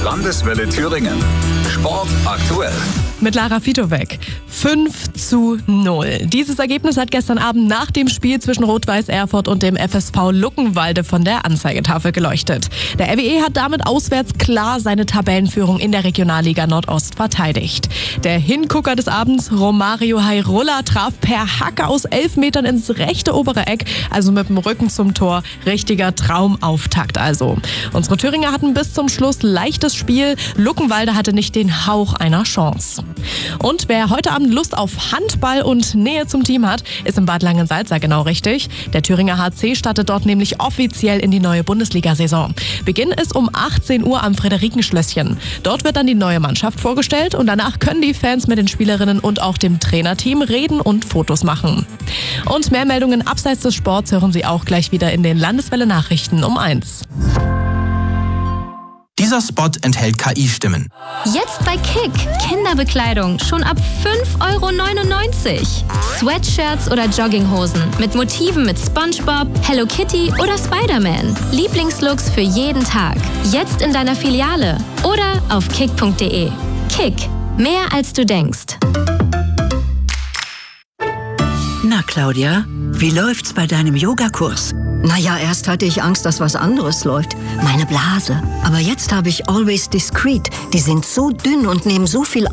Landeswelle Thüringen. Sport aktuell. Mit Lara Vitovec. 5:0. Dieses Ergebnis hat gestern Abend nach dem Spiel zwischen Rot-Weiß Erfurt und dem FSV Luckenwalde von der Anzeigetafel geleuchtet. Der RWE hat damit auswärts klar seine Tabellenführung in der Regionalliga Nordost verteidigt. Der Hingucker des Abends, Romario Hairola, traf per Hacke aus 11 Metern ins rechte obere Eck, also mit dem Rücken zum Tor. Richtiger Traumauftakt also. Unsere Thüringer hatten bis zum Schluss leichtes Spiel. Luckenwalde hatte nicht den Hauch einer Chance. Und wer heute Abend Lust auf Handball und Nähe zum Team hat, ist im Bad Langensalza genau richtig. Der Thüringer HC startet dort nämlich offiziell in die neue Bundesliga-Saison. Beginn ist um 18 Uhr am Friederikenschlösschen. Dort wird dann die neue Mannschaft vorgestellt und danach können die Fans mit den Spielerinnen und auch dem Trainerteam reden und Fotos machen. Und mehr Meldungen abseits des Sports hören Sie auch gleich wieder in den Landeswelle-Nachrichten um 1. Dieser Spot enthält KI-Stimmen. Jetzt bei Kick. Kinderbekleidung schon ab 5,99 €. Sweatshirts oder Jogginghosen mit Motiven mit SpongeBob, Hello Kitty oder Spider-Man. Lieblingslooks für jeden Tag. Jetzt in deiner Filiale oder auf kick.de. Kick. Mehr als du denkst. Na, Claudia, wie läuft's bei deinem Yogakurs? Naja, erst hatte ich Angst, dass was anderes läuft. Meine Blase. Aber jetzt habe ich Always Discreet. Die sind so dünn und nehmen so viel